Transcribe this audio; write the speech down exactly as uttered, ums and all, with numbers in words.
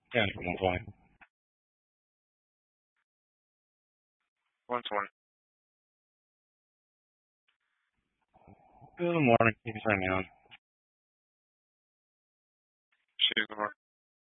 Yeah, one twenty. one twenty. Good morning. Thank you for turning me on. She's the one.